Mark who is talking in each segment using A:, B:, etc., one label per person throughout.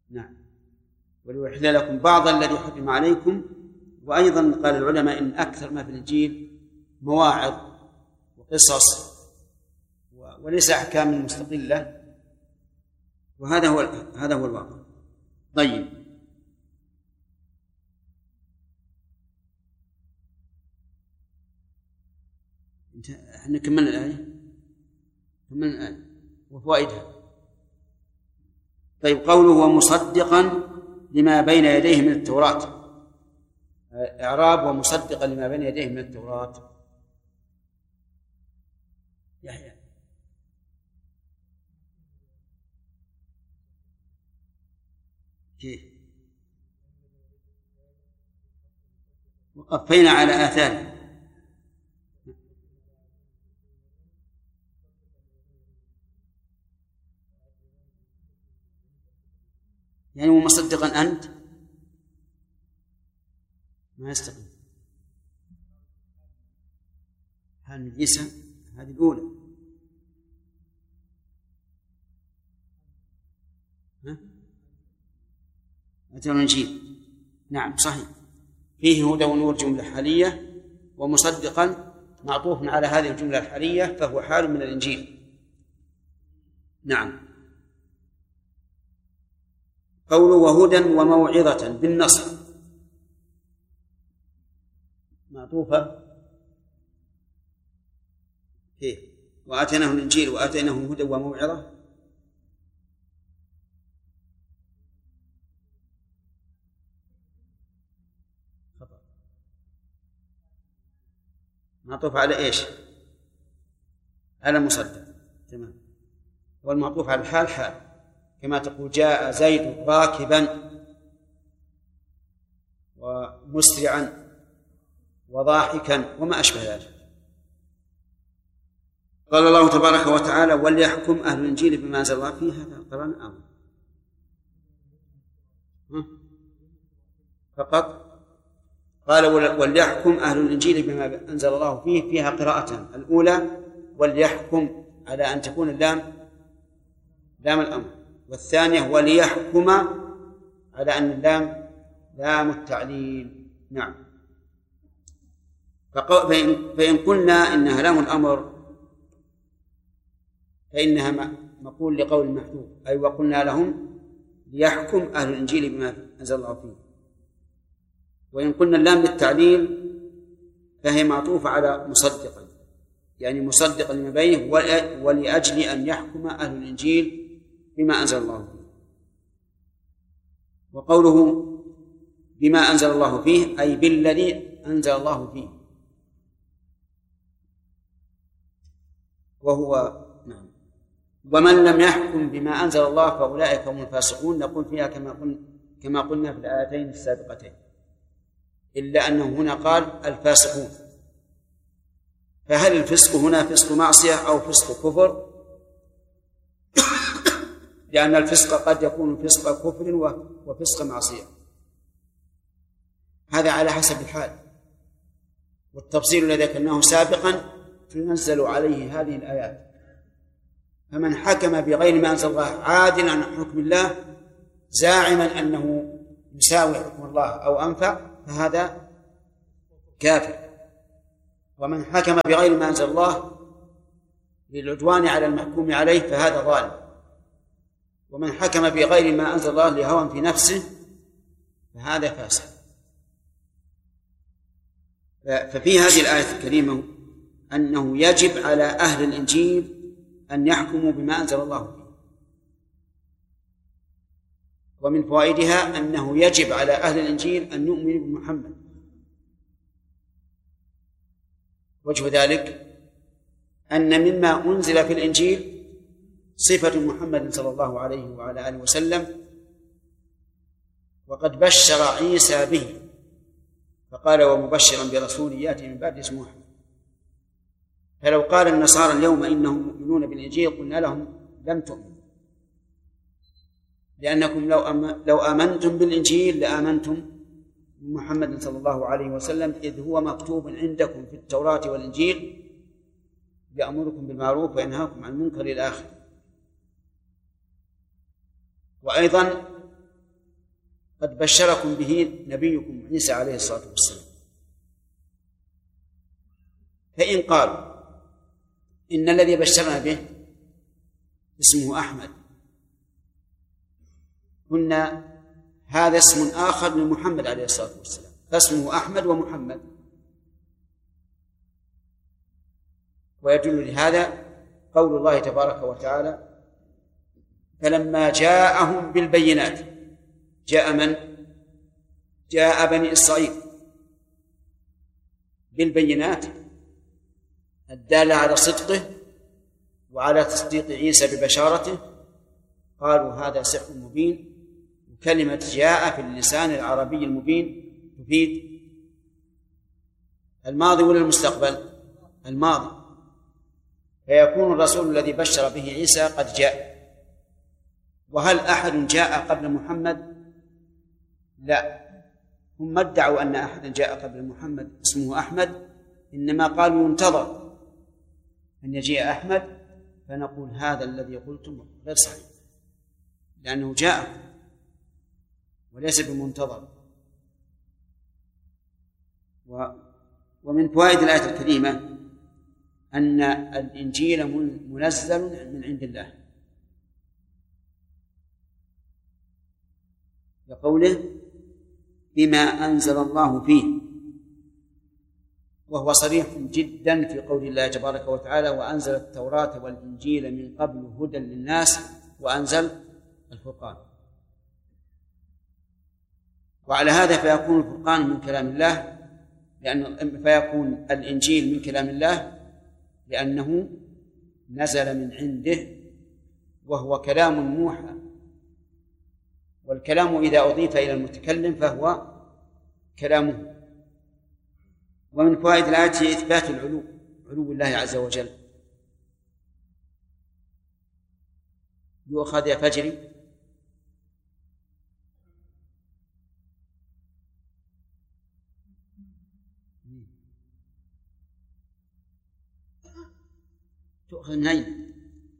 A: نعم، وليحل لكم بعض الذي حرم عليكم. وأيضا قال العلماء إن أكثر ما في الإنجيل مواعظ وقصص وليس أحكام مستقلة، وهذا هو الواقع. طيب، احنا كملنا الآية وفوائدها. طيب، قوله ومصدقا لما بين يديه من التوراة، إعراب ومصدقا لما بين يديه من التوراة. يحيى كيف؟ وقفينا على آثاره، يعني ومصدقا أنت ما يستقيم. هل عيسى هذه الأولى؟ أتى الإنجيل، نعم صحيح، فيه هدى ونور جملة حالية، ومصدقا معطوف على هذه الجملة الحالية فهو حال من الإنجيل. نعم. قوله وهدى وموعظة بالنصر معطوفة كيف؟ وآتيناه الإنجيل وآتيناه هدى وموعظة. معطوف على إيش؟ على مصدق، تمام. والمعطوف على الحال حال، كما تقول جاء زيد راكبا ومسرعا وضاحكا وما أشبه ذلك. قال الله تبارك وتعالى وليحكم أهل الإنجيل بما أنزل الله فيه. هذا قرآن أول فقط. قال وليحكم أهل الإنجيل بما أنزل الله فيه، فيها قراءتان، الأولى وليحكم على أن تكون اللام لام الأمر، والثانية وليحكم على أن اللام لام التعليل. نعم. فإن قلنا إنها لام الأمر فإنها مقول لقول محذوف، أي وقلنا لهم ليحكم أهل الإنجيل بما أنزل الله فيه. وإن قلنا اللام للتعليل فهي معطوفة على مصدقا، يعني مصدقا لما بينه ولأجل أن يحكم أهل الإنجيل بما أنزل الله فيه. وقوله بما أنزل الله فيه أي بالذي أنزل الله فيه، وهو نعم. ومن لم يحكم بما أنزل الله فأولئك هم الفاسقون. نقول فيها كما قلنا في الآيتين السابقتين، إلا أنه هنا قال الفاسقون. فهل الفسق هنا فسق معصية أو فسق كفر؟ لأن الفسق قد يكون فسق كفر وفسق معصية، هذا على حسب الحال. والتفصيل الذي ذكرناه سابقا تنزل عليه هذه الآيات. فمن حكم بغير ما أنزل الله عادلا عن حكم الله زاعما أنه يساوي حكم الله أو أنفع فهذا كافر. ومن حكم بغير ما أنزل الله للعدوان على المحكوم عليه فهذا ظالم. ومن حكم بغير ما أنزل الله لهوى في نفسه فهذا فاسق. ففي هذه الآية الكريمة أنه يجب على أهل الإنجيل أن يحكموا بما أنزل الله فيه. ومن فوائدها أنه يجب على أهل الإنجيل أن يؤمنوا بمحمد. وجه ذلك أن مما أنزل في الإنجيل صفة محمد صلى الله عليه وعلى آله وسلم، وقد بشر عيسى به فقال ومبشرا برسول يأتي من بعد اسمه أحمد. فلو قال النصارى اليوم إنهم مؤمنون بالإنجيل قلنا لهم لم تؤمنوا، لأنكم لو آمنتم بالإنجيل لآمنتم بمحمد صلى الله عليه وسلم، إذ هو مكتوب عندكم في التوراة والإنجيل يأمركم بالمعروف وينهاكم عن المنكر إلى آخره. وأيضا قد بشركم به نبيكم عيسى عليه الصلاة والسلام. فإن قالوا إن الذي بشرنا به اسمه أحمد، قلنا هذا اسم آخر من محمد عليه الصلاة والسلام، فاسمه أحمد ومحمد. ويدل لهذا قول الله تبارك وتعالى: فلما جاءهم بالبينات. جاء من؟ جاء بني إسرائيل بالبينات الدالة على صدقه وعلى تصديق عيسى ببشارته، قالوا هذا سحر مبين. وكلمة جاء في اللسان العربي المبين تفيد الماضي ولا المستقبل؟ الماضي، فيكون الرسول الذي بشر به عيسى قد جاء. وهل أحد جاء قبل محمد؟ لا، هم ما ادعوا أن أحدا جاء قبل محمد اسمه أحمد، إنما قالوا ينتظر أن يجيء أحمد، فنقول هذا الذي قلتم غير صحيح، لأنه جاء وليس بمنتظر. ومن فوائد الآية الكريمة أن الإنجيل منزل من عند الله، لقوله: بما أنزل الله فيه، وهو صريح جدا في قول الله تبارك وتعالى: وأنزل التوراة والإنجيل من قبل هدى للناس وأنزل الفرقان. وعلى هذا فيكون الفرقان من كلام الله، فيكون الإنجيل من كلام الله لأنه نزل من عنده، وهو كلام موحى، والكلام إذا أضيف إلى المتكلم فهو كلامه. ومن فوائد الآية إثبات علو الله عز وجل. يؤخذ يا فجري. تؤخذ من أين؟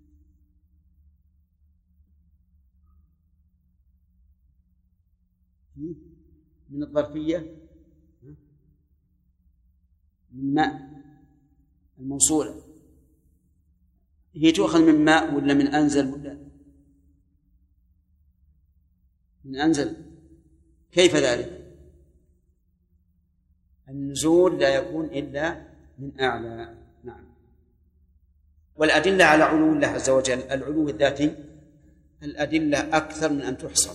A: من الظرفية، من ماء الموصولة. هي تؤخذ من ماء ولا من أنزل ولا من أنزل؟ كيف ذلك؟ النزول لا يكون إلا من أعلى. نعم. والأدلة على علو الله عز وجل، العلو الذاتي، الأدلة أكثر من أن تحصر،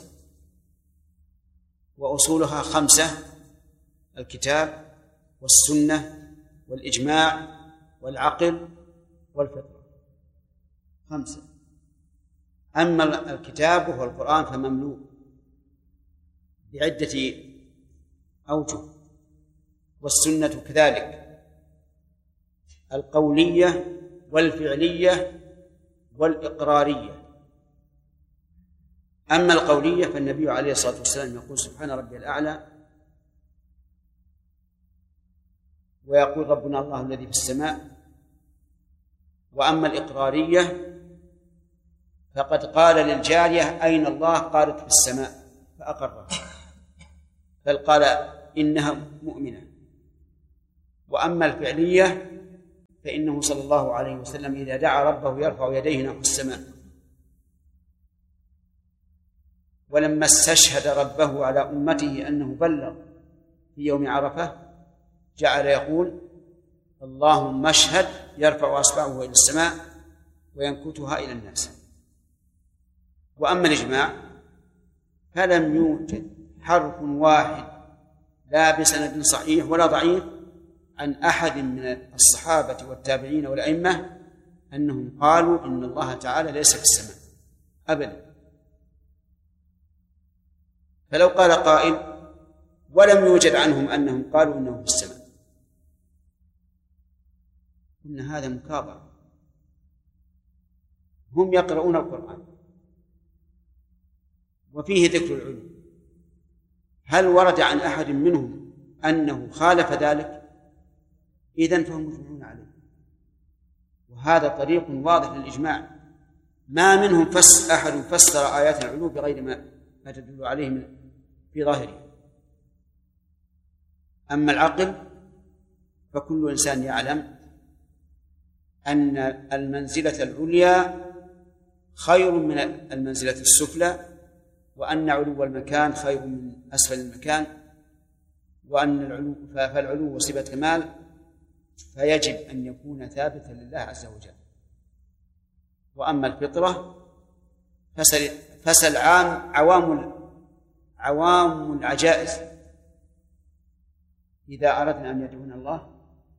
A: وأصولها 5: الكتاب والسنة والإجماع والعقل والفطرة، 5. أما الكتاب وهو القرآن فمملوء بعدة أوجه، والسنة كذلك، القولية والفعلية والإقرارية. أما القولية فالنبي عليه الصلاة والسلام يقول: سبحان ربي الأعلى، ويقول: ربنا الله الذي في السماء. وأما الإقرارية فقد قال للجارية: أين الله؟ قالت: في السماء، فأقرها، بل قال: إنها مؤمنة. وأما الفعلية فإنه صلى الله عليه وسلم إذا دعا ربه يرفع يديه نحو السماء، ولما استشهد ربه على أمته أنه بلغ في يوم عرفة جعل يقول: اللهم اشهد، يرفع أصبعه إلى السماء وينكتها إلى الناس. وأما الإجماع فلم يوجد حرف واحد لا بسند صحيح ولا ضعيف عن أحد من الصحابة والتابعين والأئمة أنهم قالوا إن الله تعالى ليس في السماء أبدا. فلو قال قائل: ولم يوجد عنهم أنهم قالوا إنه في السماء، إن هذا مكابرة. هم يقرؤون القرآن وفيه ذكر العلو، هل ورد عن أحد منهم أنه خالف ذلك؟ إذن فهم مجمعون عليه، وهذا طريق واضح للإجماع. ما منهم أحد فسر آيات العلو بغير ما تدل عليه في ظاهره. أما العقل فكل إنسان يعلم أن المنزلة العليا خير من المنزلة السفلى، وأن علو المكان خير من أسفل المكان، فالعلو صفة كمال، فيجب أن يكون ثابتا لله عز وجل. وأما الفطرة فسل عوام العجائز إذا أردنا أن يدعون الله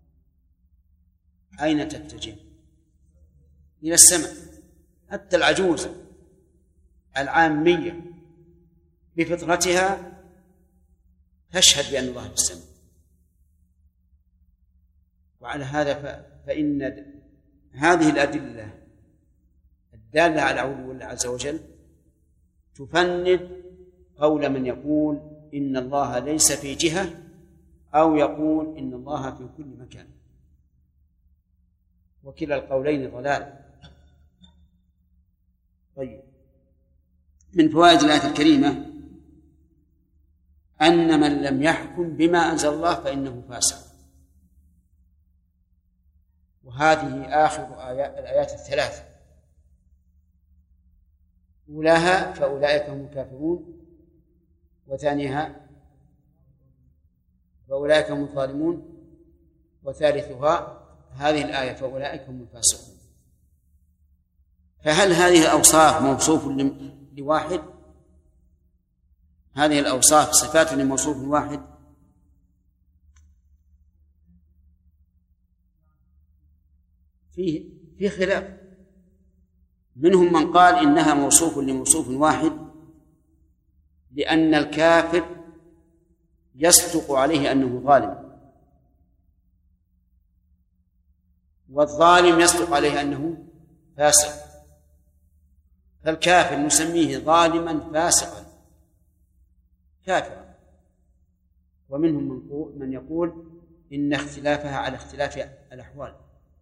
A: أين تتجه؟ إلى السماء. حتى العجوز العامية بفطرتها تشهد بأن الله في السماء. وعلى هذا فإن هذه الأدلة الدالة على علو الله عز وجل تفند قول من يقول إن الله ليس في جهة، أو يقول إن الله في كل مكان، وكلا القولين ضلال. طيب، من فوائد الآية الكريمة أن من لم يحكم بما أنزل الله فإنه فاسق. وهذه آخر الآيات الثلاث، أولاها فأولئك هم الكافرون، وثانيها فأولئك هم الظالمون، وثالثها هذه الآية فأولئك هم الفاسقون. فهل هذه الأوصاف موصوف لواحد؟ هذه الأوصاف صفات لموصوف واحد؟ في خلاف. منهم من قال إنها موصوف لموصوف واحد، لأن الكافر يصدق عليه أنه ظالم، والظالم يصدق عليه أنه فاسق، فالكافر نسميه ظالما فاسقا كافرا. ومنهم من يقول إن اختلافها على اختلاف الأحوال،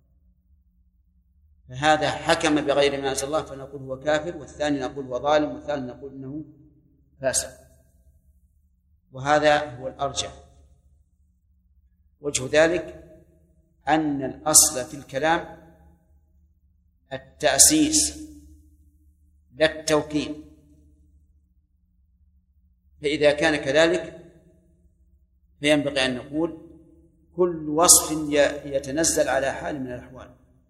A: فهذا حكم بغير ما أنزل الله فنقول هو كافر، والثاني نقول هو ظالم، والثالث نقول إنه فاسق. وهذا هو الأرجح. وجه ذلك أن الأصل في الكلام التأسيس لا التوكيد، فإذا كان كذلك فينبغي أن نقول كل وصف يتنزل على حال من الأحوال.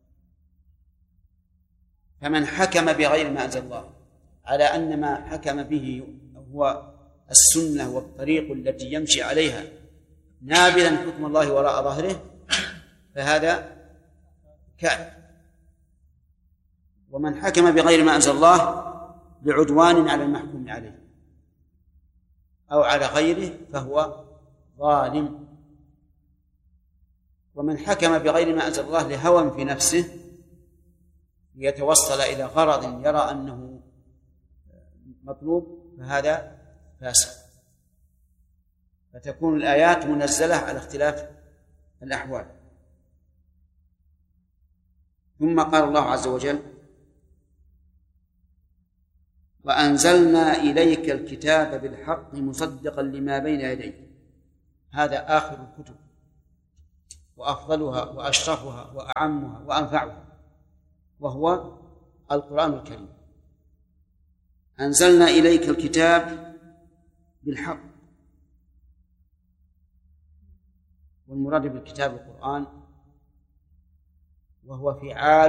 A: فمن حكم بغير ما أنزل الله على أن ما حكم به هو السنة والطريق التي يمشي عليها نابذا حكم الله وراء ظهره فهذا كافر. ومن حكم بغير ما أنزل الله بعدوان على المحكوم عليه أو على غيره فهو ظالم. ومن حكم بغير ما أنزل الله لهوى في نفسه ليتوصل إلى غرض يرى أنه مطلوب فهذا فاسق. فتكون الآيات منزلة على اختلاف الأحوال. ثم قال الله عز وجل: وأنزلنا إليك الكتاب بالحق مصدقا لما بين يديه. هذا آخر الكتب وأفضلها وأشرفها وأعمها وأنفعها، وهو القرآن الكريم. أنزلنا إليك الكتاب بالحق، والمراد بالكتاب القرآن، وهو فعال